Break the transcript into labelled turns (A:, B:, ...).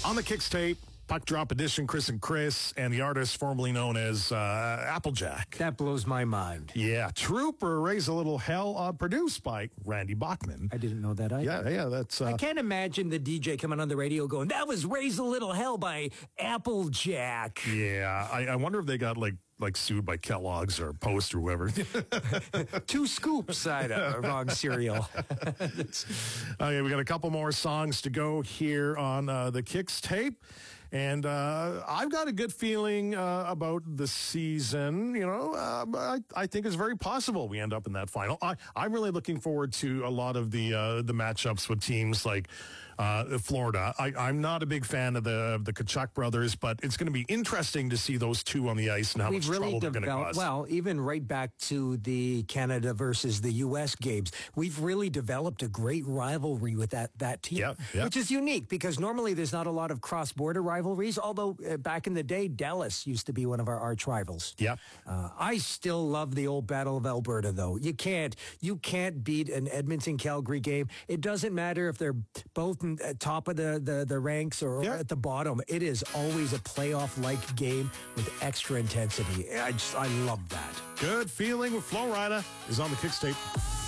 A: On the Kicks tape, Puck Drop Edition, Chris and Chris, and the artist formerly known as Applejack.
B: That blows my mind.
A: Yeah, Trooper, Raise a Little Hell, produced by Randy Bachman.
B: I didn't know that either.
A: Yeah, that's...
B: I can't imagine the DJ coming on the radio going, that was Raise a Little Hell by Applejack.
A: Yeah, I wonder if they got, like sued by Kellogg's or Post or whoever.
B: 2 scoops out of wrong cereal.
A: Okay, we got a couple more songs to go here on the Kicks tape. And I've got a good feeling about the season. You know, I think it's very possible we end up in that final. I'm really looking forward to a lot of the matchups with teams like Florida. I'm not a big fan of the Tkachuk brothers, but it's going to be interesting to see those two on the ice and how much trouble they're going to cause.
B: Well, even right back to the Canada versus the U.S. games, we've really developed a great rivalry with that team, which is unique because normally there's not a lot of cross-border rivalries, although back in the day, Dallas used to be one of our arch rivals.
A: Yeah.
B: I still love the old Battle of Alberta, though. You can't beat an Edmonton-Calgary game. It doesn't matter if they're both at top of the ranks or at the bottom. It is always a playoff-like game with extra intensity. I love that.
A: Good feeling with Flo Rida is on the Kicks tape.